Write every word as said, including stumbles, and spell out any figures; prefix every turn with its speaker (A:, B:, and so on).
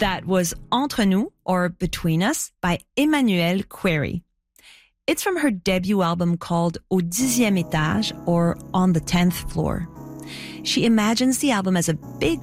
A: That was Entre nous, or Between Us, by Emmanuelle Query. It's from her debut album called Au dixième étage, or On the tenth floor. She imagines the album as a big